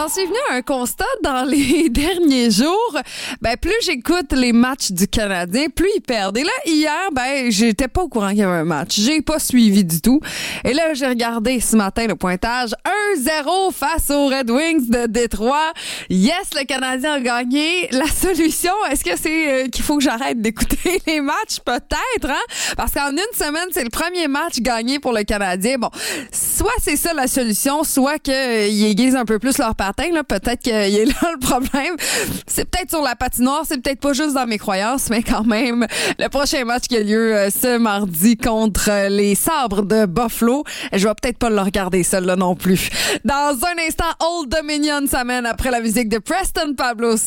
J'en suis venue à un constat dans les derniers jours. Plus j'écoute les matchs du Canadien, plus ils perdent. Et là, hier, j'étais pas au courant qu'il y avait un match. J'ai pas suivi du tout. Et là, j'ai regardé ce matin le pointage. 1-0 face aux Red Wings de Détroit. Yes, le Canadien a gagné. La solution, est-ce que c'est qu'il faut que j'arrête d'écouter les matchs? Peut-être, hein? Parce qu'en une semaine, c'est le premier match gagné pour le Canadien. Bon, soit c'est ça la solution, soit qu'ils aiguisent un peu plus leur patin. Là. Peut-être qu'il est là le problème. C'est peut-être sur la patinoire, c'est peut-être pas juste dans mes croyances, mais quand même, le prochain match qui a lieu ce mardi contre les Sabres de Buffalo, je vais peut-être pas le regarder seul là non plus. Dans un instant, Old Dominion s'amène après la musique de Preston Pablo.